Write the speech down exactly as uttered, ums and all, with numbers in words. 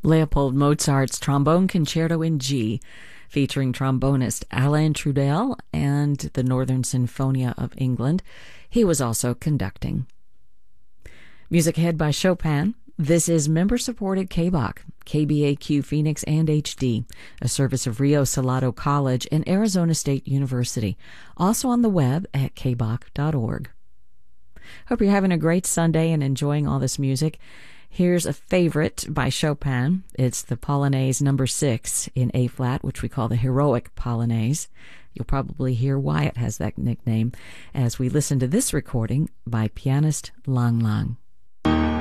Leopold Mozart's Trombone Concerto in G, featuring trombonist Alain Trudel and the Northern Sinfonia of England. He was also conducting. Music ahead by Chopin. This is member-supported K B O C, K B A Q Phoenix and H D, a service of Rio Salado College and Arizona State University, also on the web at k b o c dot org. Hope you're having a great Sunday and enjoying all this music. Here's a favorite by Chopin. It's the Polonaise number six in A-flat, which we call the Heroic Polonaise. You'll probably hear why it has that nickname as we listen to this recording by pianist Lang Lang.